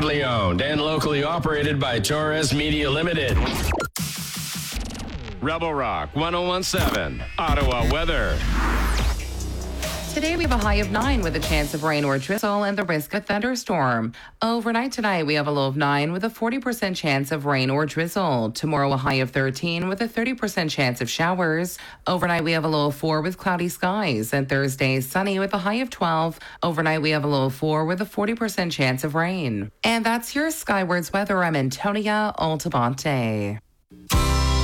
Proudly owned and locally operated by Torres Media Limited. Rebel Rock 1017, Ottawa weather. Today we have a high of 9 with a chance of rain or drizzle and the risk of thunderstorm. Overnight tonight we have a low of 9 with a 40% chance of rain or drizzle. Tomorrow a high of 13 with a 30% chance of showers. Overnight we have a low of 4 with cloudy skies. And Thursday sunny with a high of 12. Overnight we have a low of 4 with a 40% chance of rain. And that's your Skywards weather. I'm Antonia Altamonte.